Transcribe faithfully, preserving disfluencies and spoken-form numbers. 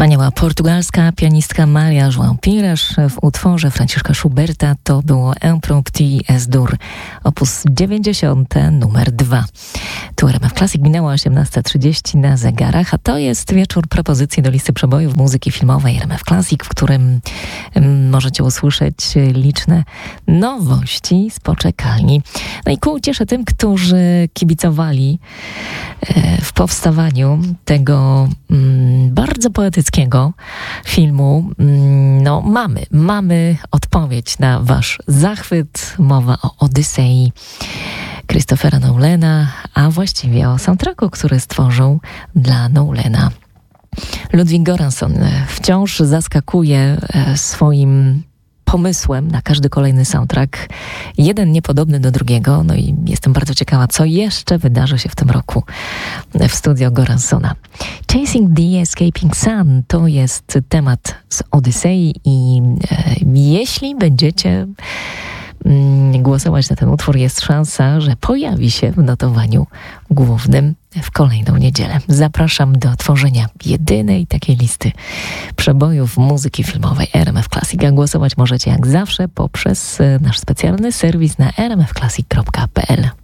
Wspaniała portugalska pianistka Maria João Pires w utworze Franciszka Schuberta to było Impromptu S-dur, opus dziewięćdziesiąt numer dwa. Tu R M F Classic, minęła osiemnasta trzydzieści na zegarach, a to jest wieczór propozycji do listy przebojów muzyki filmowej R M F Classic, w którym mm, możecie usłyszeć liczne nowości z poczekalni. No i ku uciesze tym, którzy kibicowali e, w powstawaniu tego mm, bardzo poetyckiego filmu, mm, no mamy, mamy odpowiedź na wasz zachwyt. Mowa o Odysei Christophera Nolana, a właściwie o soundtracku, który stworzył dla Nolana. Ludwig Göransson wciąż zaskakuje swoim pomysłem na każdy kolejny soundtrack, jeden niepodobny do drugiego, no i jestem bardzo ciekawa, co jeszcze wydarzy się w tym roku w studio Göranssona. Chasing the Escaping Sun to jest temat z Odysei i e, jeśli będziecie mm, głosować na ten utwór, jest szansa, że pojawi się w notowaniu głównym w kolejną niedzielę. Zapraszam do tworzenia jedynej takiej listy przebojów muzyki filmowej R M F Classic. A głosować możecie jak zawsze poprzez nasz specjalny serwis na r m f classic kropka p l.